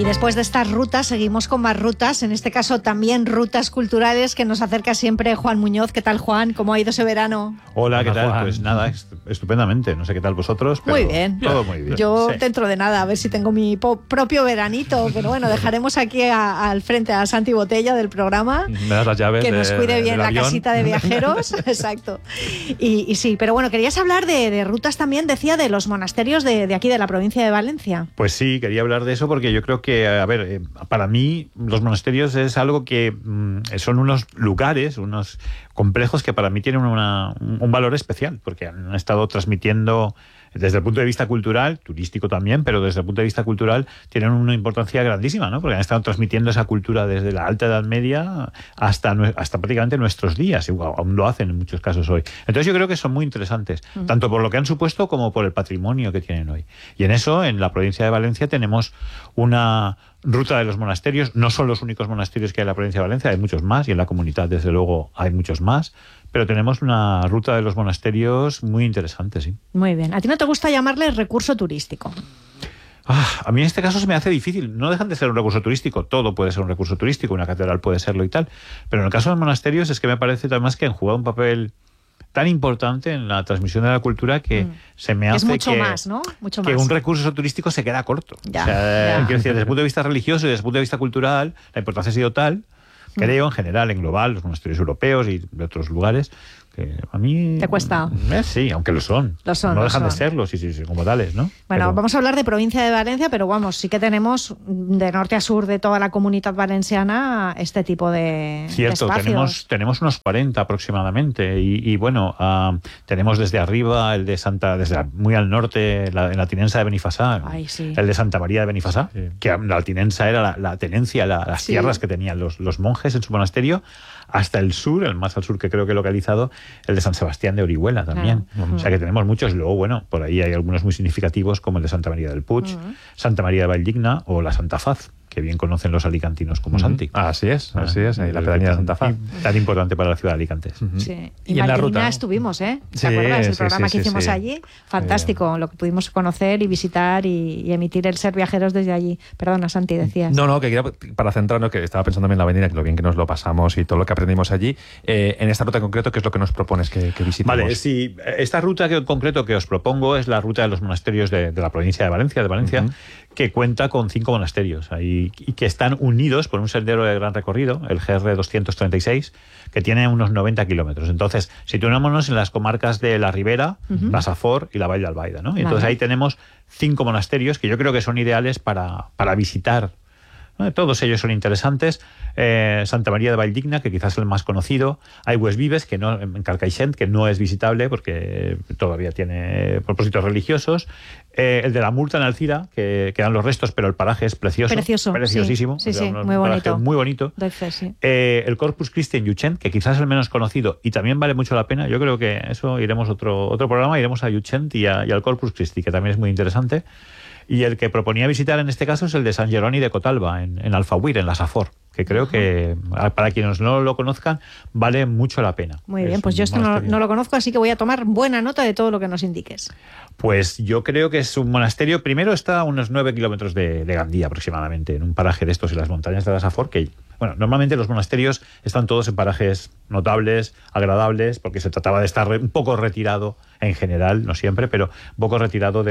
Y después de estas rutas seguimos con más rutas, en este caso también rutas culturales que nos acerca siempre Juan Muñoz. ¿Qué tal, Juan? ¿Cómo ha ido ese verano? Hola, ¿qué tal? Juan. Pues nada, estupendamente. No sé qué tal vosotros, pero Muy bien. todo muy bien. Yo Sí. dentro de nada, a ver si tengo mi propio veranito, pero bueno, dejaremos aquí al frente a Santi Botella del programa. Me das las llaves Que nos cuide bien del la avión. casita de viajeros. Exacto. Y sí, pero bueno, querías hablar de rutas también, decía, de los monasterios de aquí, de la provincia de Valencia. Pues sí, quería hablar de eso porque yo creo que, a ver, para mí los monasterios es algo que son unos lugares, unos complejos que para mí tienen un valor especial, porque han estado transmitiendo desde el punto de vista cultural, turístico también, pero desde el punto de vista cultural tienen una importancia grandísima, ¿no? Porque han estado transmitiendo esa cultura desde la Alta Edad Media hasta prácticamente nuestros días, y aún lo hacen en muchos casos hoy. Entonces yo creo que son muy interesantes, tanto por lo que han supuesto como por el patrimonio que tienen hoy. Y en eso, en la provincia de Valencia, tenemos una ruta de los monasterios. No son los únicos monasterios que hay en la provincia de Valencia, hay muchos más, y en la comunidad, desde luego, hay muchos más. Pero tenemos una ruta de los monasterios muy interesante, sí. Muy bien. ¿A ti no te gusta llamarle recurso turístico? A mí en este caso se me hace difícil. No dejan de ser un recurso turístico. Todo puede ser un recurso turístico, una catedral puede serlo y tal. Pero en el caso de los monasterios es que me parece además que han jugado un papel tan importante en la transmisión de la cultura que se me hace es mucho que, más, ¿no? Mucho que más. un recurso turístico se queda corto. Ya, O sea, ya. quiero decir, desde el punto de vista religioso y desde el punto de vista cultural, la importancia ha sido tal, creo, en general, en global, los monasterios europeos y de otros lugares, que a mí... ¿Te cuesta? Sí, aunque lo son. Lo son, no lo dejan son. de serlo, sí, como tales, ¿no? Bueno, Pero- vamos a hablar de provincia de Valencia, pero vamos, sí que tenemos de norte a sur de toda la comunidad valenciana este tipo de Cierto, espacios. tenemos unos 40 aproximadamente y bueno, tenemos desde arriba el de muy al norte, en la Tinensa de Benifasá, Ay, sí. el de Santa María de Benifasá, que la Tinensa era la tenencia, las Sí. tierras que tenían los monjes en su monasterio, hasta el sur, el más al sur que creo que he localizado, el de San Sebastián de Orihuela también. Claro. O sea que tenemos muchos, y luego, bueno, por ahí hay algunos muy significativos como el de Santa María del Puig, Santa María de Valldigna o la Santa Faz, que bien conocen los alicantinos como Santi. Así es, ahí la pedanía de Santa Faz. Tan importante para la ciudad de Alicante. Sí. Y Y en la Valdivina ruta estuvimos, ¿eh? ¿Te Sí, acuerdas? El sí, programa sí, que sí, hicimos sí. allí. Fantástico, lo que pudimos conocer y visitar y emitir el Ser Viajeros desde allí. Perdona, Santi, decías. No, que quería, para centrarnos, que estaba pensando también en la avenida, que lo bien que nos lo pasamos y todo lo que aprendimos allí, en esta ruta en concreto, ¿qué es lo que nos propones que visitemos? Vale, sí, esta ruta en concreto que os propongo es la ruta de los monasterios de la provincia de Valencia, que cuenta con 5 monasterios ahí, y que están unidos por un sendero de gran recorrido, el GR 236, que tiene unos 90 kilómetros. Entonces, situémonos en las comarcas de la Ribera, la Safor y la Vall d'Albaida, ¿no? Y entonces Vale. ahí tenemos 5 monasterios que yo creo que son ideales para visitar. Todos ellos son interesantes. Santa María de Valldigna, que quizás es el más conocido. Aigües Vives, que no, en Carcaixent, que no es visitable porque todavía tiene propósitos religiosos. El de la Murta en Alcira, que quedan los restos, pero el paraje es precioso. Precioso, Preciosísimo. sí, O sea, sí, un muy paraje bonito. muy bonito. Doy fe, sí. El Corpus Christi en Llutxent, que quizás es el menos conocido y también vale mucho la pena. Yo creo que eso iremos otro programa, iremos a Llutxent y al Corpus Christi, que también es muy interesante. Y el que proponía visitar en este caso es el de San Jeroni de Cotalba, en Alfahuir, en la Safor, que creo que para quienes no lo conozcan vale mucho la pena. Muy Es bien, pues un yo esto monasterio. no lo conozco, así que voy a tomar buena nota de todo lo que nos indiques. Pues yo creo que es un monasterio, primero está a unos 9 kilómetros de Gandía aproximadamente, en un paraje de estos en las montañas de la Safor, que, bueno, normalmente los monasterios están todos en parajes notables, agradables, porque se trataba de estar un poco retirado en general, no siempre, pero un poco retirado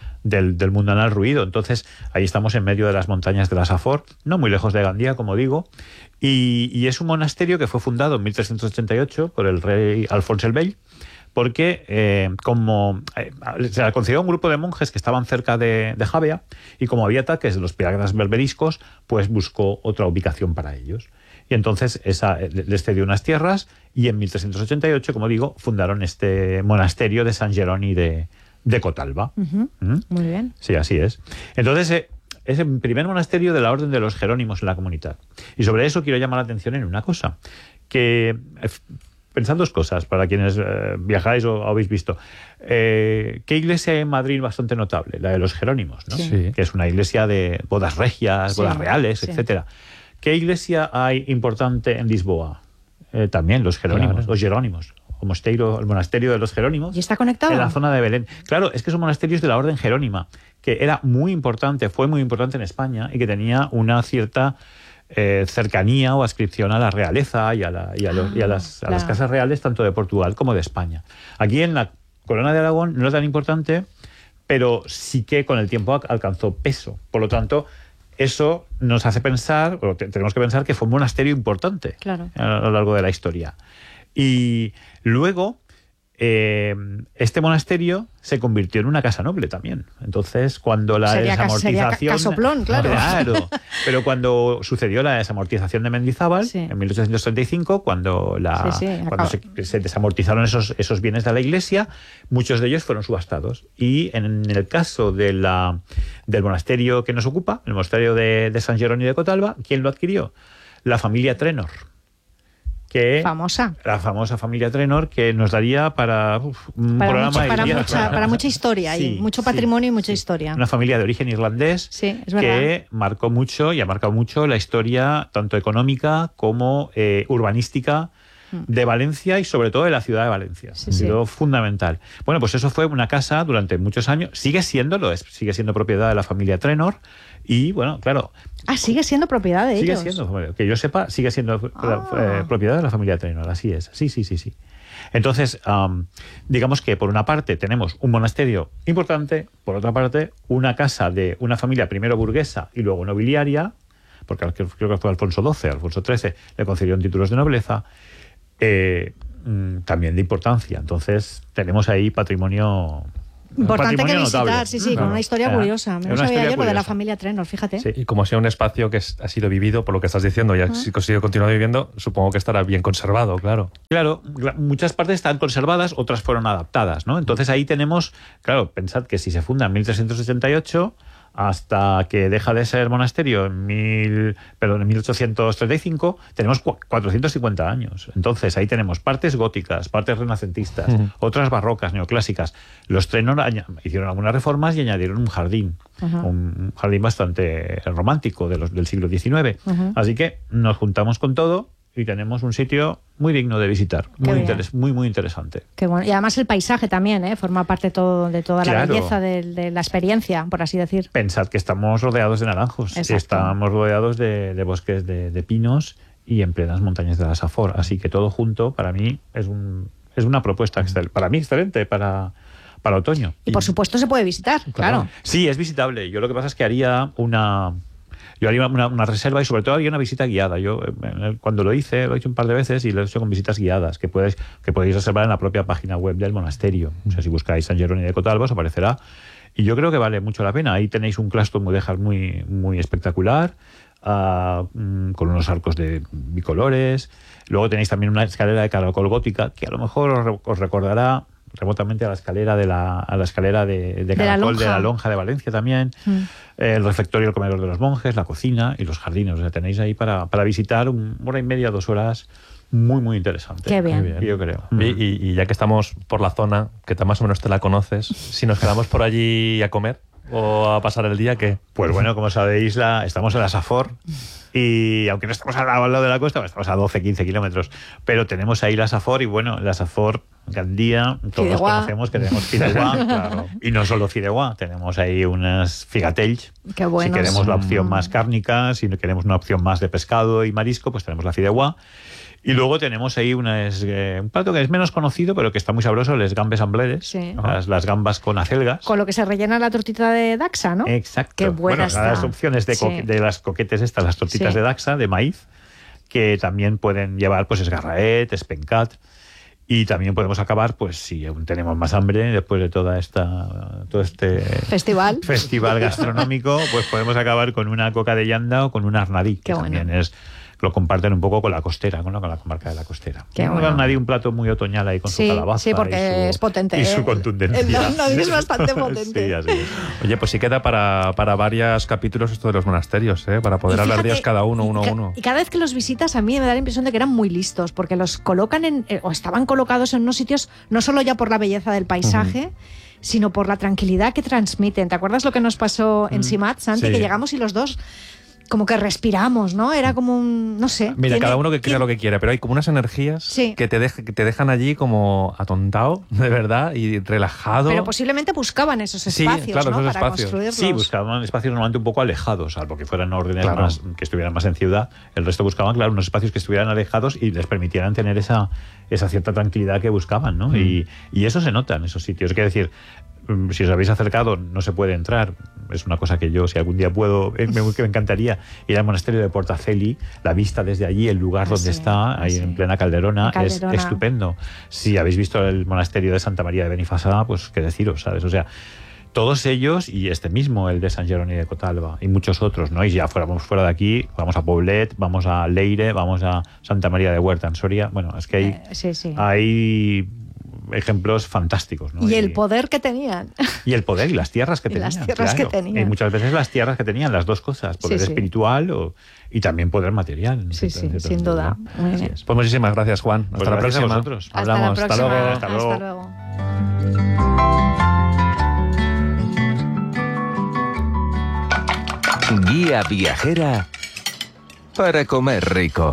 del mundanal ruido. Entonces, ahí estamos en medio de las montañas de la Safor, no muy lejos de Gandía, como digo, y es un monasterio que fue fundado en 1388 por el rey Alfonso el Bell, porque se le concedió a un grupo de monjes que estaban cerca de Javea, y como había ataques de los piratas berberiscos, pues buscó otra ubicación para ellos. Y entonces les cedió unas tierras, y en 1388, como digo, fundaron este monasterio de San Jeroni de Cotalba. Muy bien. Sí, así es. Entonces, es el primer monasterio de la Orden de los Jerónimos en la comunidad. Y sobre eso quiero llamar la atención en una cosa, que... Pensad dos cosas, para quienes viajáis o habéis visto. ¿Qué iglesia hay en Madrid bastante notable? La de los Jerónimos, ¿no? Sí. Que es una iglesia de bodas regias, Sí, bodas reales, sí. etcétera. ¿Qué iglesia hay importante en Lisboa? También los Jerónimos, Claro. los Jerónimos. el monasterio de los Jerónimos. ¿Y está conectado? En la zona de Belén. Claro, es que son monasterios de la Orden Jerónima, que era muy importante, fue muy importante en España y que tenía una cierta cercanía o adscripción a la realeza y a las casas reales, tanto de Portugal como de España. Aquí en la Corona de Aragón no es tan importante, pero sí que con el tiempo alcanzó peso. Por lo tanto, eso nos hace pensar, o tenemos que pensar que fue un monasterio importante a lo largo de la historia. Y luego, este monasterio se convirtió en una casa noble también. Entonces, cuando la desamortización... Sería casoplón, claro. Claro, pero cuando sucedió la desamortización de Mendizábal, en 1835, cuando se desamortizaron esos bienes de la Iglesia, muchos de ellos fueron subastados. Y en el caso del monasterio que nos ocupa, el monasterio de San Jerónimo de Cotalba, ¿quién lo adquirió? La familia Trenor. La famosa familia Trenor, que nos daría para un programa para mucha historia, y mucho patrimonio y mucha historia. Una familia de origen irlandés que marcó mucho y ha marcado mucho la historia tanto económica como urbanística de Valencia y sobre todo de la ciudad de Valencia. Ha sido fundamental. Bueno, pues eso fue una casa durante muchos años, sigue siendo propiedad de la familia Trenor y bueno, claro. Sigue siendo propiedad de ellos. Sigue siendo, que yo sepa, sigue siendo propiedad de la familia Trenor, así es. Sí. Entonces, digamos que por una parte tenemos un monasterio importante, por otra parte una casa de una familia primero burguesa y luego nobiliaria, porque creo que fue Alfonso XIII le concedieron títulos de nobleza, también de importancia. Entonces tenemos ahí patrimonio importante que visitar, notable. Con una historia curiosa. No sabía yo lo de la familia Trenor, fíjate. Sí. Y como sea un espacio que ha sido vivido, por lo que estás diciendo, y ha sido continuado viviendo, supongo que estará bien conservado, claro. Claro, muchas partes están conservadas, otras fueron adaptadas, ¿no? Entonces ahí tenemos, claro, pensad que si se funda en 1388, hasta que deja de ser monasterio en 1835, tenemos 450 años. Entonces ahí tenemos partes góticas, partes renacentistas, otras barrocas, neoclásicas. Los Trenor hicieron algunas reformas y añadieron un jardín, un jardín bastante romántico del siglo XIX. Así que nos juntamos con todo y tenemos un sitio muy digno de visitar, muy interesante. Qué bueno. Y además el paisaje también, forma parte de toda la belleza de la experiencia, por así decir. Pensad que estamos rodeados de naranjos, estamos rodeados de bosques de pinos y en plenas montañas de la Safor, así que todo junto para mí es una propuesta excelente para otoño. Y por supuesto se puede visitar, claro. Sí, es visitable. Yo lo que pasa es que haría una reserva y sobre todo haría una visita guiada. Yo cuando lo he hecho un par de veces y lo he hecho con visitas guiadas que podéis reservar en la propia página web del monasterio. O sea, si buscáis San Jerónimo de Cotalba os aparecerá. Y yo creo que vale mucho la pena. Ahí tenéis un claustro mudéjar muy, muy espectacular, con unos arcos de bicolores. Luego tenéis también una escalera de caracol gótica que a lo mejor os recordará remotamente a la escalera de caracol de la lonja de Valencia también, el refectorio, el comedor de los monjes, la cocina y los jardines. O sea, tenéis ahí para visitar 1 hora y media, 2 horas, muy interesante. Qué bien. Yo creo. Y ya que estamos por la zona, que más o menos te la conoces, si nos quedamos por allí a comer o a pasar el día, ¿qué? Pues bueno, como sabéis, estamos en la Safor. Y aunque no estamos al lado de la costa, estamos a 12-15 kilómetros, pero tenemos ahí la Safor y bueno, la Safor, Gandía, todos conocemos que tenemos fideuà, claro. Y no solo fideuà, tenemos ahí unas figatells. Qué buenos. Si queremos la opción más cárnica, si queremos una opción más de pescado y marisco, pues tenemos la fideuà. Y luego tenemos ahí un plato que es menos conocido, pero que está muy sabroso, les gambes ambleres, las gambas con acelgas. Con lo que se rellena la tortita de Daxa, ¿no? Exacto. Qué buena está. Las opciones de las coquetes estas, las tortitas de Daxa, de maíz, que también pueden llevar pues esgarraet, espencat, y también podemos acabar, pues si aún tenemos más hambre, después de todo este festival gastronómico, pues podemos acabar con una coca de llanda o con un arnadí, que también lo comparten un poco con la costera, con la comarca de la costera. Un plato muy otoñal ahí con su calabaza. Sí, porque es potente. Y su contundencia. El nadie es bastante potente. Sí, así es. Oye, pues sí queda para varios capítulos esto de los monasterios, para poder hablar de ellos cada uno. Y cada vez que los visitas a mí me da la impresión de que eran muy listos, porque los colocan o estaban colocados en unos sitios no solo ya por la belleza del paisaje, sino por la tranquilidad que transmiten. ¿Te acuerdas lo que nos pasó en Simat, Santi? Que llegamos y los dos como que respiramos, ¿no? Era como un, no sé. Mira, cada uno que crea lo que quiera, pero hay como unas energías que te dejan allí como atontado, de verdad, y relajado. Pero posiblemente buscaban esos espacios, claro, ¿no? esos Para espacios. construirlos. Sí, buscaban espacios normalmente un poco alejados, salvo que fueran órdenes que estuvieran más en ciudad. El resto buscaban, claro, unos espacios que estuvieran alejados y les permitieran tener esa cierta tranquilidad que buscaban, ¿no? Y eso se nota en esos sitios. Es decir, si os habéis acercado, no se puede entrar. Es una cosa que yo, si algún día puedo, que me encantaría ir al monasterio de Portaceli. La vista desde allí, el lugar donde está, ahí en plena Calderona, es estupendo. Si habéis visto el monasterio de Santa María de Benifasá, pues qué deciros, ¿sabes? O sea, todos ellos y este mismo, el de San Jerónimo de Cotalba, y muchos otros, ¿no? Y ya vamos fuera de aquí, vamos a Poblet, vamos a Leire, vamos a Santa María de Huerta, en Soria. Bueno, es que hay ejemplos fantásticos, ¿no? Y el poder que tenían. Y el poder y las tierras que tenían. Y muchas veces las tierras que tenían, las dos cosas, poder espiritual y también poder material. Sí, sin duda. Muy bien. Pues muchísimas gracias, Juan. Hasta la próxima. A vosotros. Hablamos. Hasta la próxima. Hasta luego. Hasta luego. Guía viajera para comer rico.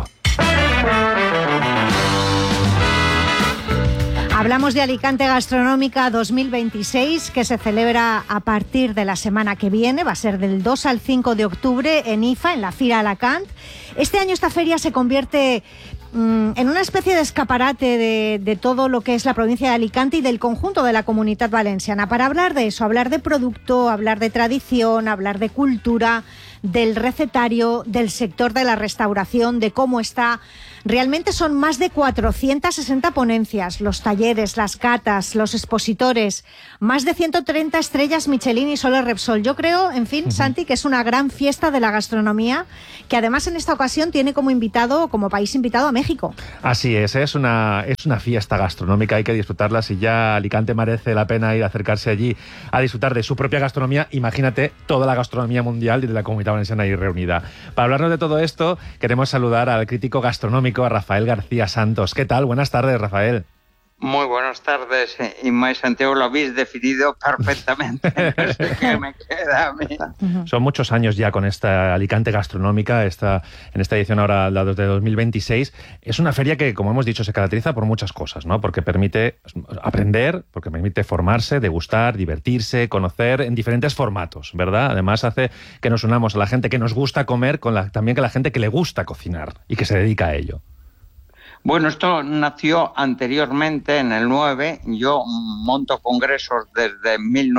Hablamos de Alicante Gastronómica 2026, que se celebra a partir de la semana que viene. Va a ser del 2 al 5 de octubre en IFA, en la Fira Alacant. Este año esta feria se convierte en una especie de escaparate de todo lo que es la provincia de Alicante y del conjunto de la Comunitat Valenciana. Para hablar de eso, hablar de producto, hablar de tradición, hablar de cultura, del recetario, del sector de la restauración, de cómo está. Realmente son más de 460 ponencias, los talleres, las catas, los expositores, más de 130 estrellas Michelin y Solo Repsol. Yo creo, en fin, Santi, que es una gran fiesta de la gastronomía, que además en esta ocasión tiene como invitado, como país invitado a México. Así es una fiesta gastronómica, hay que disfrutarla. Si ya Alicante merece la pena ir a acercarse allí a disfrutar de su propia gastronomía, imagínate toda la gastronomía mundial y de la Comunidad Valenciana ahí reunida. Para hablarnos de todo esto, queremos saludar al crítico gastronómico, a Rafael García Santos. ¿Qué tal? Buenas tardes, Rafael. Muy buenas tardes, Inma y Santiago, lo habéis definido perfectamente. No sé qué me queda a mí. Son muchos años ya con esta Alicante Gastronómica, en esta edición ahora, la de 2026. Es una feria que, como hemos dicho, se caracteriza por muchas cosas, ¿no? Porque permite aprender, porque permite formarse, degustar, divertirse, conocer en diferentes formatos, ¿verdad? Además hace que nos unamos a la gente que nos gusta comer también con la gente que le gusta cocinar y que se dedica a ello. Bueno, esto nació anteriormente, en el 9. Yo monto congresos desde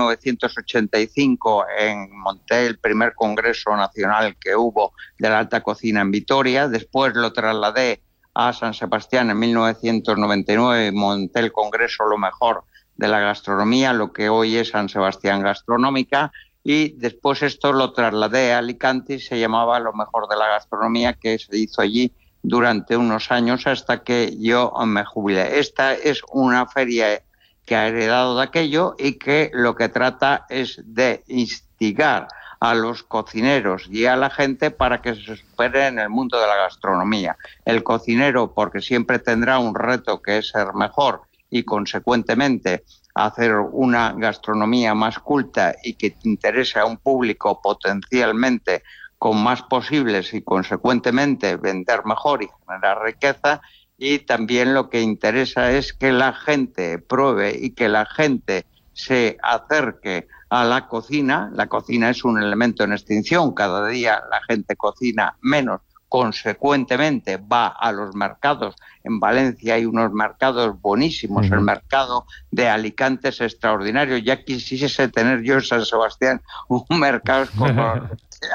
1985. Monté el primer congreso nacional que hubo de la alta cocina en Vitoria. Después lo trasladé a San Sebastián en 1999 y monté el congreso Lo Mejor de la Gastronomía, lo que hoy es San Sebastián Gastronómica. Y después esto lo trasladé a Alicante y se llamaba Lo Mejor de la Gastronomía, que se hizo allí durante unos años hasta que yo me jubilé. Esta es una feria que ha heredado de aquello y que lo que trata es de instigar a los cocineros y a la gente para que se supere en el mundo de la gastronomía. El cocinero, porque siempre tendrá un reto que es ser mejor y consecuentemente hacer una gastronomía más culta y que interese a un público potencialmente con más posibles y consecuentemente vender mejor y generar riqueza. Y también lo que interesa es que la gente pruebe y que la gente se acerque a la cocina. La cocina es un elemento en extinción, cada día la gente cocina menos, consecuentemente va a los mercados. En Valencia hay unos mercados buenísimos, el mercado de Alicante es extraordinario. Ya quisiese tener yo en San Sebastián un mercado como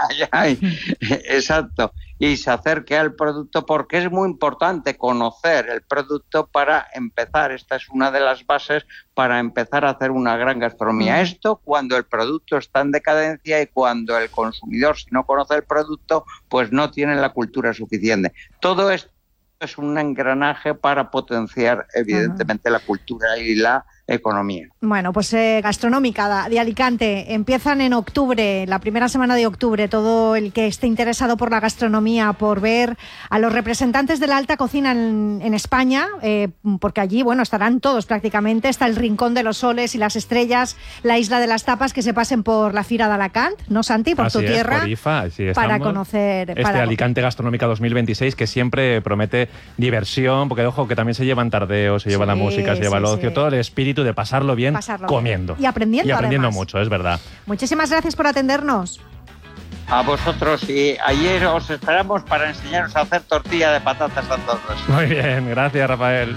exacto, y se acerque al producto, porque es muy importante conocer el producto para empezar. Esta es una de las bases para empezar a hacer una gran gastronomía. Esto cuando el producto está en decadencia y cuando el consumidor, si no conoce el producto, pues no tiene la cultura suficiente. Todo esto es un engranaje para potenciar evidentemente la cultura y la economía. Bueno, pues Gastronómica de Alicante, empiezan en octubre, la primera semana de octubre. Todo el que esté interesado por la gastronomía, por ver a los representantes de la alta cocina en España, porque allí, bueno, estarán todos prácticamente. Está el Rincón de los Soles y las Estrellas, la Isla de las Tapas, que se pasen por la Fira de Alacant, ¿no, Santi? Por tu tierra, por IFA, sí, para conocer... Alicante Gastronómica 2026, que siempre promete diversión, porque ojo, que también se llevan tardeos, se lleva la música, se lleva el ocio, todo el espíritu de pasarlo bien comiendo. Y aprendiendo además. Mucho, es verdad. Muchísimas gracias por atendernos. A vosotros, y ayer os esperamos para enseñaros a hacer tortilla de patatas andorras. Muy bien, gracias, Rafael.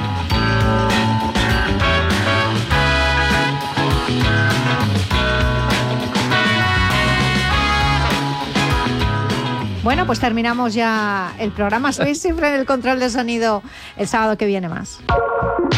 Bueno, pues terminamos ya el programa. Sois siempre en el control de sonido. El sábado que viene más.